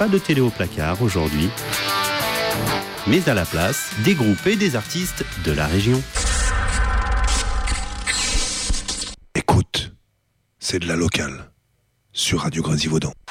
pas de télé au placard aujourd'hui, mais à la place, des groupes et des artistes de la région. Écoute, c'est de la locale, sur Radio Grésivaudan.